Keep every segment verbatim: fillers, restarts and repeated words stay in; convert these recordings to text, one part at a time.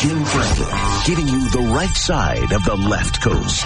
Kim Franklin, giving you the right side of the left coast.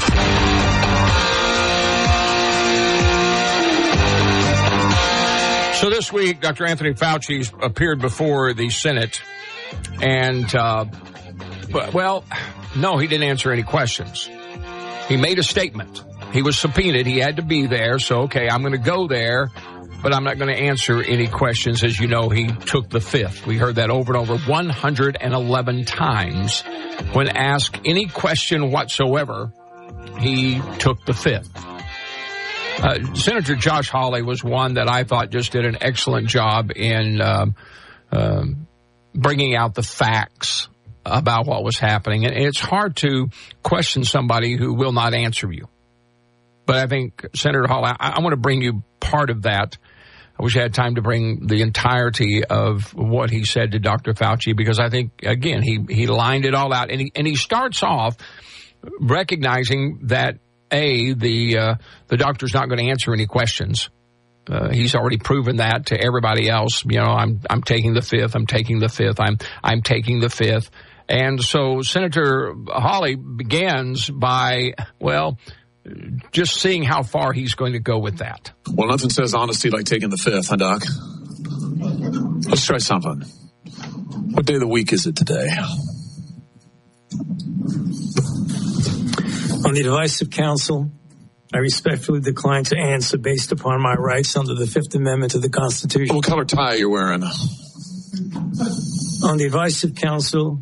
So this week, Doctor Anthony Fauci appeared before the Senate, and, uh, well, no, he didn't answer any questions. He made a statement. He was subpoenaed. He had to be there. So, okay, I'm going to go there, but I'm not going to answer any questions. As you know, he took the fifth. We heard that over and over one hundred eleven times. When asked any question whatsoever, he took the fifth. Uh, Senator Josh Hawley was one that I thought just did an excellent job in um, um, bringing out the facts about what was happening. And it's hard to question somebody who will not answer you. But I think Senator Hawley, I, I want to bring you part of that. I wish I had time to bring the entirety of what he said to Doctor Fauci, because I think, again, he, he lined it all out. And he, and he starts off recognizing that, A, the uh, the doctor's not going to answer any questions. Uh, he's already proven that to everybody else. You know, I'm I'm taking the fifth. I'm taking the fifth. I'm I'm taking the fifth. And so Senator Hawley begins by, well, just seeing how far he's going to go with that. Well, nothing says honesty like taking the fifth, huh, Doc? Let's try something. What day of the week is it today? On the advice of counsel, I respectfully decline to answer based upon my rights under the Fifth Amendment to the Constitution. What color tie are you wearing? On the advice of counsel,